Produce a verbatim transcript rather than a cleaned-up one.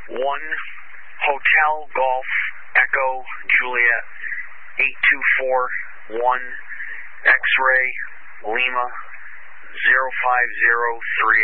one Hotel Golf Echo Juliet eight two four one X-Ray Lima zero five zero three.